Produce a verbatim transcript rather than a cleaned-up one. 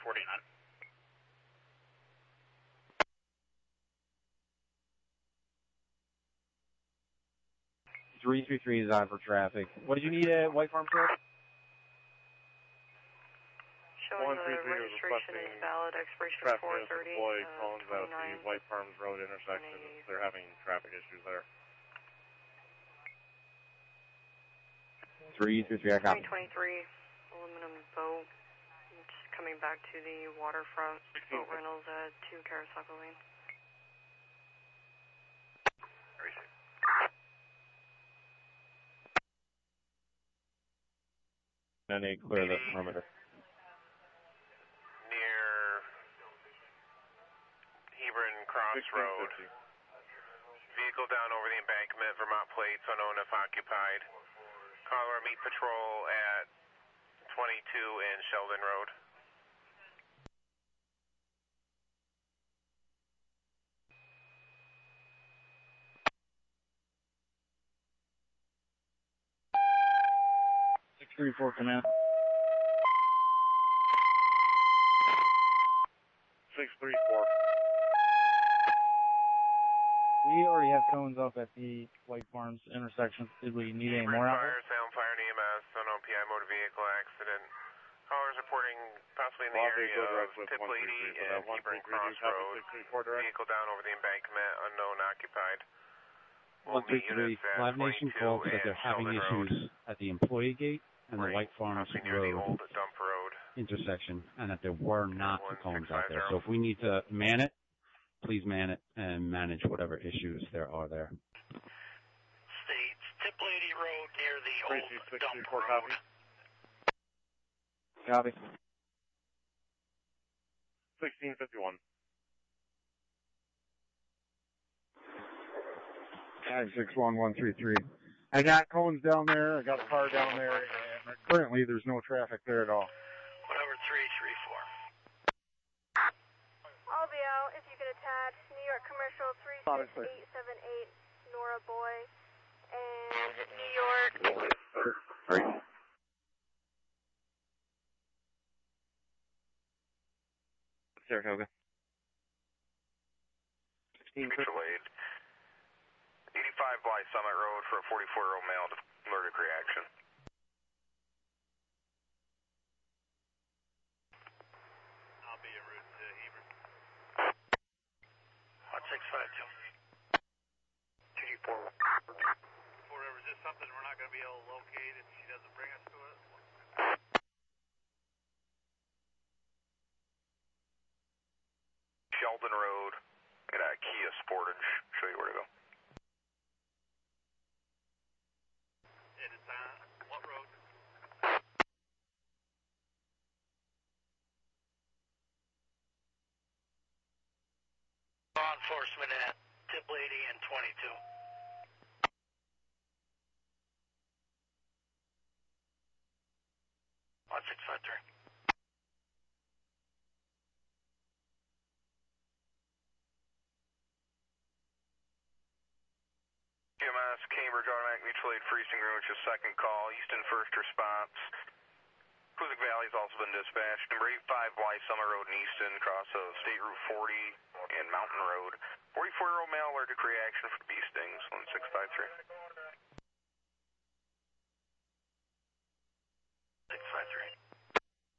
forty-nine. three three three is on for traffic. What did you need at White Farms Road? Showing the registration is valid, expiration four thirty, deploy uh, cones at the White Farms Road intersection. They're having traffic issues there. three three three, I copy. three twenty-three, aluminum boat, just coming back to the waterfront, boat rentals at two Carousel Lane. And they clear the perimeter. Near Hebron Cross Road. Vehicle down over the embankment, Vermont plates, unknown if occupied. Caller, meet patrol at twenty-two and Sheldon Road. six three four, command. six three four. We already have cones up at the White Farms intersection. Did we need any more out Fire, Salem Fire and E M S, unknown P I motor vehicle accident. Callers reporting possibly in the area of Tip Lady and Hebron Cross Road. Vehicle down over the embankment, unknown occupied. one three three, Live Nation called said they're having issues at the employee gate and the White Farms Road intersection, and that there were not cones out there. So if we need to man it, please man it and manage whatever issues there are there. States Tip Lady Road near the old dump road. Copy. Copy. sixteen fifty-one. five six one one three three. I got cones down there, I got a car down there, and currently there's no traffic there at all. Whatever, three three four. I'll be out if you can attach New York Commercial three six eight seven eight, Nora Boy, and New York. Sorry. Saratoga. Mutual aid. eighty-five Bly Summit Road for a forty-four-year-old male allergic reaction. I'll be en route to Hebron. one six five two. two G four. Whatever, is this something we're not going to be able to locate if she doesn't bring us to it? Sheldon Road at uh, Kia Sportage. Show you where to go. It is on what road? Law enforcement at Tip Lady and twenty-two. one six five three. E M S, Cambridge Automatic Mutual Aid Freezing Room, which is second call. Easton first response. Hoosick Valley has also been dispatched. Number eighty-five Bly Summer Road in Easton, cross of State Route forty and Mountain Road. forty-four-year-old male allergic reaction for bee stings. one six five three. six five three.